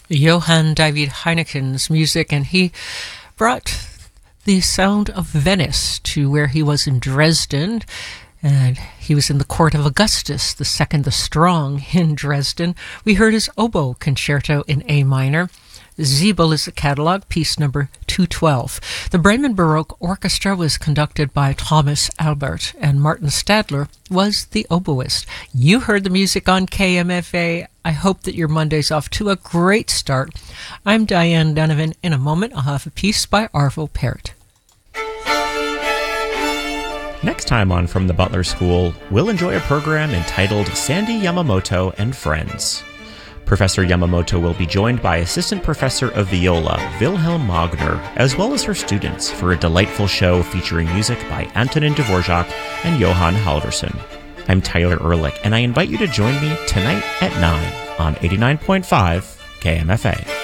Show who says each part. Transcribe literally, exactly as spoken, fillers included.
Speaker 1: Johann David Heineken's music, and he brought the sound of Venice to where he was in Dresden, and he was in the court of Augustus the Second the Strong in Dresden. We heard his oboe concerto in A minor. Siebel is the catalog, piece number two twelve. The Bremen Baroque Orchestra was conducted by Thomas Albert, and Martin Stadler was the oboist. You heard the music on K M F A. I hope that your Monday's off to a great start. I'm Diane Donovan. In a moment, I'll have a piece by Arvo Pärt.
Speaker 2: Next time on From the Butler School, we'll enjoy a program entitled Sandy Yamamoto and Friends. Professor Yamamoto will be joined by Assistant Professor of Viola, Wilhelm Magner, as well as her students for a delightful show featuring music by Antonin Dvorak and Johann Halvorsen. I'm Tyler Ehrlich, and I invite you to join me tonight at nine on eighty-nine point five K M F A.